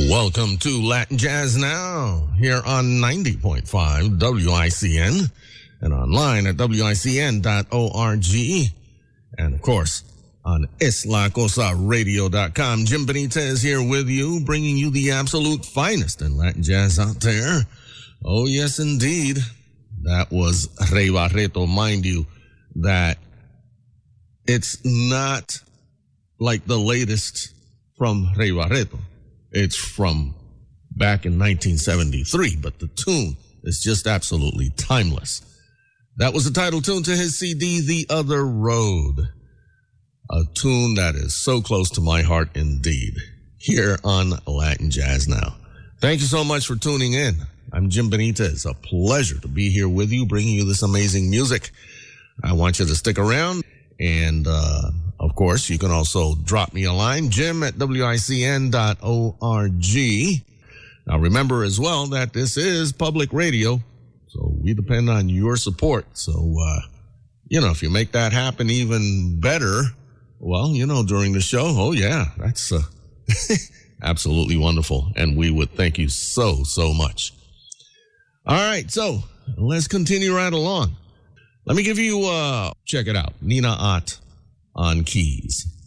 Welcome to Latin Jazz Now, here on 90.5 WICN and online at WICN.org. And of course, on islacosaradio.com. Jim Benitez here with you, bringing you the absolute finest in Latin jazz out there. Oh, yes, indeed. That was Rey Barreto. Mind you, that it's not like the latest from Rey Barreto. It's from back in 1973, but the tune is just absolutely timeless. That was the title tune to his CD, The Other Road. A tune that is so close to my heart indeed, here on Latin Jazz Now. Thank you so much for tuning in. I'm Jim Benitez. A pleasure to be here with you, bringing you this amazing music. I want you to stick around. And, of course, you can also drop me a line, jim@wicn.org. Now, remember as well that this is public radio, so we depend on your support. So, if you make that happen even better, well, during the show, oh, yeah, that's absolutely wonderful. And we would thank you so, so much. All right, so let's continue right along. Let me give you, check it out, Nina Ott on keys.